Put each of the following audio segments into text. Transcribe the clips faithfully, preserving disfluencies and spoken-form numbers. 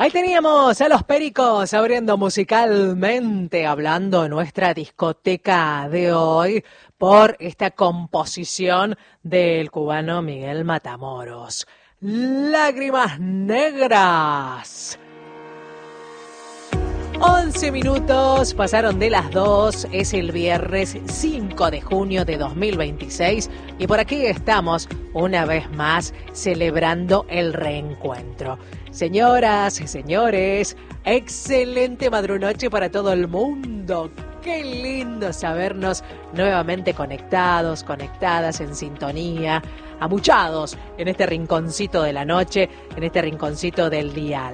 Ahí teníamos a los Pericos abriendo musicalmente, hablando de nuestra discoteca de hoy por esta composición del cubano Miguel Matamoros. Lágrimas negras. once minutos pasaron de las dos, es el viernes cinco de junio de dos mil veintiséis y por aquí estamos una vez más celebrando el reencuentro. Señoras y señores, excelente madrunoche para todo el mundo. Qué lindo sabernos nuevamente conectados, conectadas en sintonía, amuchados en este rinconcito de la noche, en este rinconcito del dial.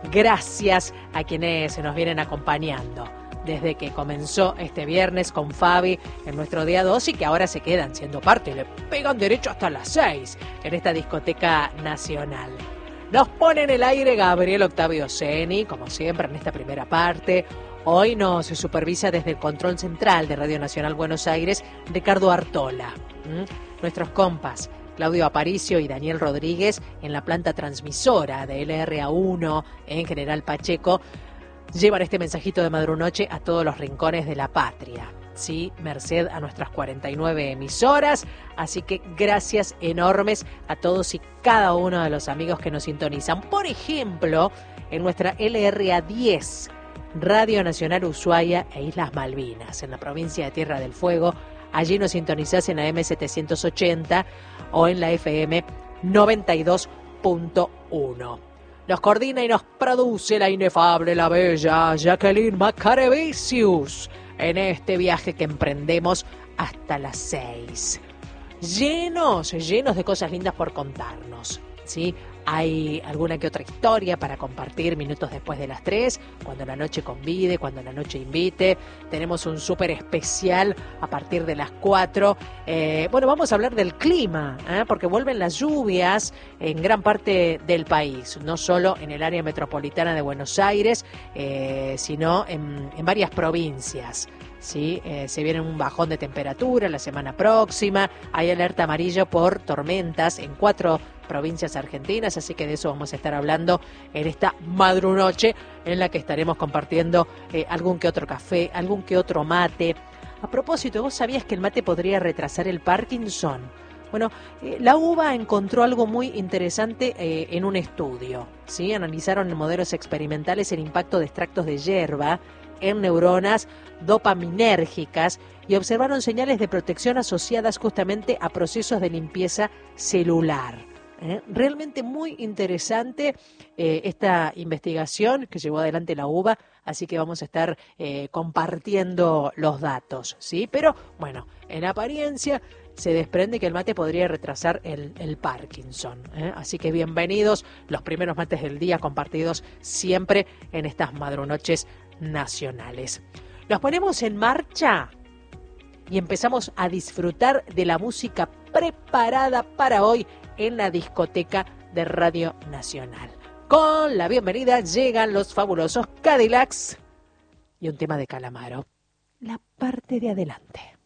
Gracias a quienes se nos vienen acompañando desde que comenzó este viernes con Fabi en nuestro día dos y que ahora se quedan siendo parte y le pegan derecho hasta las seis en esta discoteca nacional. Nos pone en el aire Gabriel Octavio Ceni, como siempre en esta primera parte. Hoy nos supervisa desde el control central de Radio Nacional Buenos Aires Ricardo Artola. ¿Mm? Nuestros compas Claudio Aparicio y Daniel Rodríguez en la planta transmisora de L R A uno en General Pacheco llevan este mensajito de madrunoche a todos los rincones de la patria. Sí, merced a nuestras cuarenta y nueve emisoras, así que gracias enormes a todos y cada uno de los amigos que nos sintonizan. Por ejemplo, en nuestra L R A diez, Radio Nacional Ushuaia e Islas Malvinas, en la provincia de Tierra del Fuego. Allí nos sintonizás en la M setecientos ochenta o en la F M noventa y dos punto uno. Nos coordina y nos produce la inefable, la bella Jacqueline Macarevicius en este viaje que emprendemos hasta las seis. Llenos, llenos de cosas lindas por contarnos, ¿sí? Hay alguna que otra historia para compartir minutos después de las tres, cuando la noche convide, cuando la noche invite. Tenemos un súper especial a partir de las cuatro. Eh, bueno, vamos a hablar del clima, ¿eh? porque vuelven las lluvias en gran parte del país, no solo en el área metropolitana de Buenos Aires, eh, sino en, en varias provincias. Sí, eh, se viene un bajón de temperatura la semana próxima, hay alerta amarillo por tormentas en cuatro provincias argentinas, así que de eso vamos a estar hablando en esta madrunoche en la que estaremos compartiendo eh, algún que otro café, algún que otro mate. A propósito, ¿vos sabías que el mate podría retrasar el Parkinson? Bueno, eh, la U B A encontró algo muy interesante eh, en un estudio, ¿sí? Analizaron en modelos experimentales el impacto de extractos de yerba en neuronas dopaminérgicas y observaron señales de protección asociadas justamente a procesos de limpieza celular. ¿Eh? Realmente muy interesante eh, esta investigación que llevó adelante la U B A, así que vamos a estar eh, compartiendo los datos, ¿sí? Pero bueno, en apariencia se desprende que el mate podría retrasar el, el Parkinson, ¿eh? Así que bienvenidos los primeros mates del día compartidos siempre en estas madrunoches nacionales. Nos ponemos en marcha y empezamos a disfrutar de la música preparada para hoy en la discoteca de Radio Nacional. Con la bienvenida llegan los fabulosos Cadillacs y un tema de Calamaro, la parte de adelante.